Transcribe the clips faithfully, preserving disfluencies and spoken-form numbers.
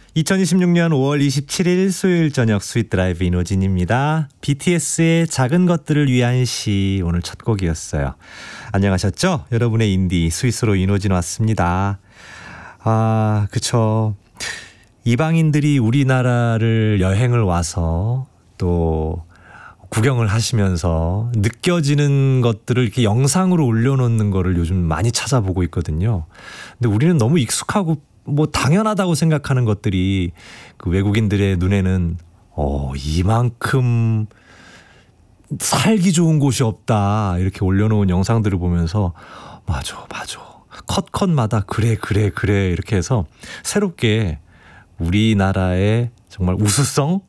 이천이십육년 오월 이십칠일 수요일 저녁 스윗 드라이브 이노진입니다. 비티에스의 작은 것들을 위한 시 오늘 첫 곡이었어요. 안녕하셨죠? 여러분의 인디 스위스로 이노진 왔습니다. 아, 그쵸. 이방인들이 우리나라를 여행을 와서 또 구경을 하시면서 느껴지는 것들을 이렇게 영상으로 올려놓는 거를 요즘 많이 찾아보고 있거든요. 근데 우리는 너무 익숙하고 뭐 당연하다고 생각하는 것들이 그 외국인들의 눈에는 어, 이만큼 살기 좋은 곳이 없다 이렇게 올려놓은 영상들을 보면서 맞아 맞아 컷컷마다 그래 그래 그래 이렇게 해서 새롭게 우리나라의 정말 우수성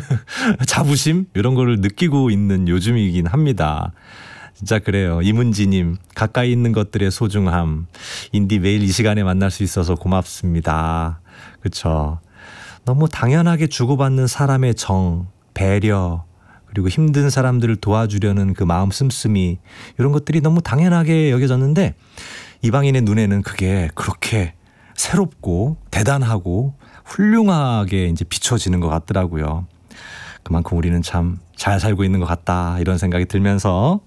자부심 이런 거를 느끼고 있는 요즘이긴 합니다. 진짜 그래요. 이문지님, 가까이 있는 것들의 소중함. 인디 매일 이 시간에 만날 수 있어서 고맙습니다. 그쵸. 너무 당연하게 주고받는 사람의 정, 배려, 그리고 힘든 사람들을 도와주려는 그 마음 씀씀이 이런 것들이 너무 당연하게 여겨졌는데 이방인의 눈에는 그게 그렇게 새롭고 대단하고 훌륭하게 이제 비춰지는 것 같더라고요. 그만큼 우리는 참 잘 살고 있는 것 같다 이런 생각이 들면서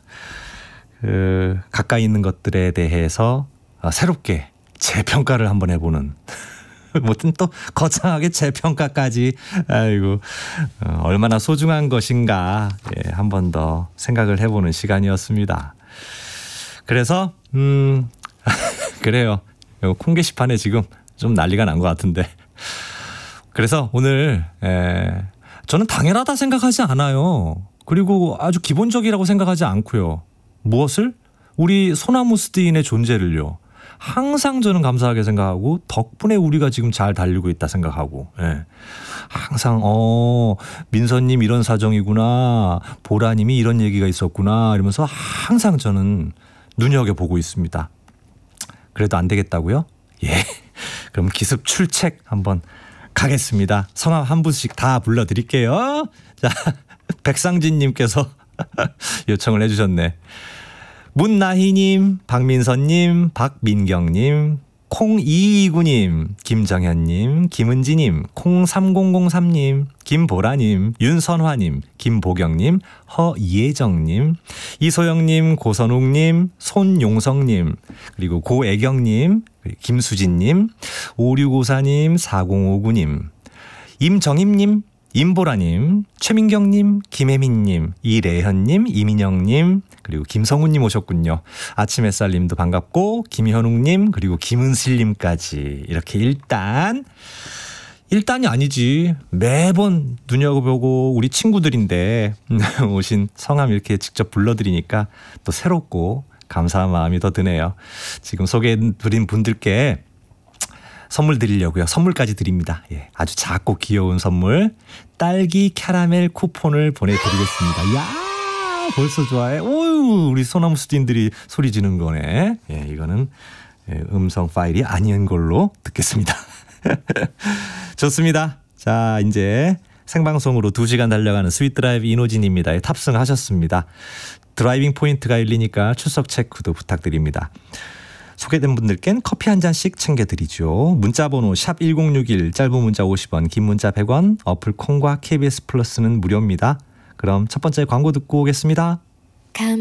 그 가까이 있는 것들에 대해서 새롭게 재평가를 한번 해보는 뭐든 또 거창하게 재평가까지 아이고 어, 얼마나 소중한 것인가 예, 한 번 더 생각을 해보는 시간이었습니다. 그래서 음 그래요. 콩 게시판에 지금 좀 난리가 난 것 같은데 그래서 오늘 에, 저는 당연하다 생각하지 않아요. 그리고 아주 기본적이라고 생각하지 않고요. 무엇을? 우리 소나무 스티인의 존재를요. 항상 저는 감사하게 생각하고 덕분에 우리가 지금 잘 달리고 있다 생각하고 예. 항상 어 민서님 이런 사정이구나 보라님이 이런 얘기가 있었구나 이러면서 항상 저는 눈여겨보고 있습니다. 그래도 안 되겠다고요? 예. 그럼 기습 출첵 한번 가겠습니다. 성함 한 분씩 다 불러드릴게요. 자, 백상진님께서 요청을 해주셨네. 문나희님, 박민선님, 박민경님, 콩이이구님, 김정현님, 김은지님, 콩삼공공삼님, 김보라님, 윤선화님, 김보경님, 허예정님, 이소영님, 고선욱님, 손용성님, 그리고 고애경님, 김수진님, 오육오사님, 사공오구님, 임정임님, 임보라님, 최민경님, 김혜민님, 이래현님, 이민영님, 그리고 김성훈님 오셨군요. 아침 햇살님도 반갑고 김현웅님 그리고 김은실님까지 이렇게 일단 일단이 아니지 매번 눈여겨보고 우리 친구들인데 오신 성함 이렇게 직접 불러드리니까 또 새롭고 감사한 마음이 더 드네요. 지금 소개해드린 분들께 선물 드리려고요. 선물까지 드립니다. 예, 아주 작고 귀여운 선물 딸기 캐러멜 쿠폰을 보내드리겠습니다. 야 벌써 좋아해. 오유 우리 소나무 스티인들이 소리 지는 거네. 예, 이거는 음성 파일이 아닌 걸로 듣겠습니다. 좋습니다. 자 이제 생방송으로 두 시간 달려가는 스윗 드라이브 이노진입니다. 탑승하셨습니다. 드라이빙 포인트가 열리니까 출석 체크도 부탁드립니다. 소개된 분들께는 커피 한 잔씩 챙겨드리죠. 문자번호 샵 일공육일 짧은 문자 오십 원 긴 문자 백 원 어플 콩과 케이비에스 플러스는 무료입니다. 그럼 첫 번째 광고 듣고 오겠습니다.